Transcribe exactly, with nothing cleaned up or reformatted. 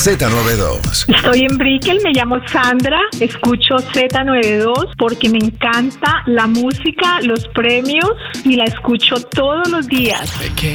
Z noventa y dos. Estoy en Brickell, me llamo Sandra, escucho Z noventa y dos porque me encanta la música, los premios y la escucho todos los días.